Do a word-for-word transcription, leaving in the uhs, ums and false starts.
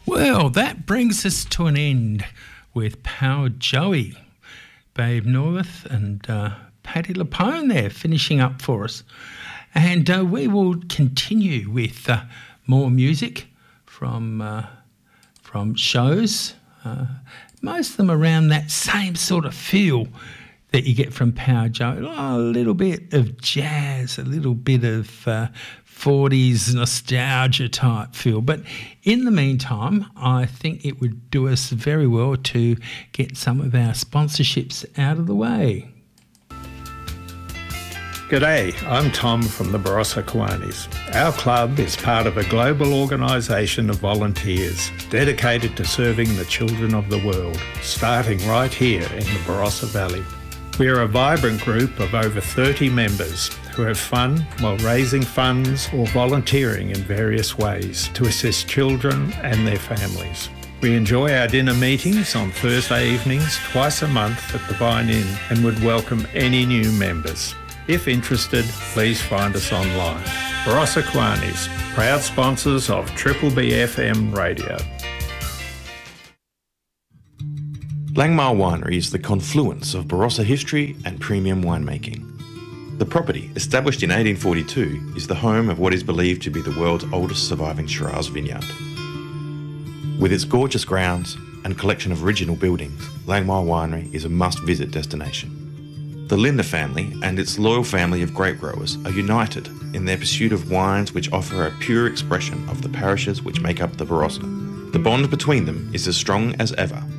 Well, that brings us to an end with Power Joey, Babe North and uh, Paddy Lapone there finishing up for us. And uh, we will continue with uh, more music from uh, from shows, uh, most of them around that same sort of feel that you get from Power Joey. Oh, a little bit of jazz, a little bit of uh, forties nostalgia type feel. But in the meantime, I think it would do us very well to get some of our sponsorships out of the way. G'day, I'm Tom from the Barossa Kiwanis. Our club is part of a global organisation of volunteers dedicated to serving the children of the world, starting right here in the Barossa Valley. We are a vibrant group of over thirty members who have fun while raising funds or volunteering in various ways to assist children and their families. We enjoy our dinner meetings on Thursday evenings twice a month at the Vine Inn and would welcome any new members. If interested, please find us online. Barossa Kiwanis, proud sponsors of Triple B F M Radio. Langmar Winery is the confluence of Barossa history and premium winemaking. The property, established in eighteen forty-two, is the home of what is believed to be the world's oldest surviving Shiraz vineyard. With its gorgeous grounds and collection of original buildings, Langmar Winery is a must-visit destination. The Linder family and its loyal family of grape growers are united in their pursuit of wines which offer a pure expression of the parishes which make up the Barossa. The bond between them is as strong as ever,